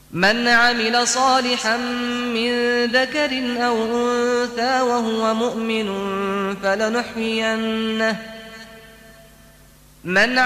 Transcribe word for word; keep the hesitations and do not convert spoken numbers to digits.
من عمل صالحا من ذكر أو أنثى وهو مؤمن فلنحيينه من